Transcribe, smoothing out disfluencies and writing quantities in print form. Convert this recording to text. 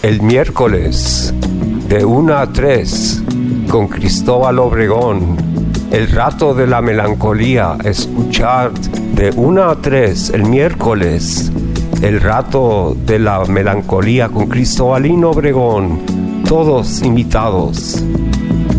El miércoles de 1 a 3 con Cristóbal Obregón. El rato de la melancolía. Escuchar de 1 a 3 el miércoles. El rato de la melancolía con Cristobalino Obregón. Todos invitados.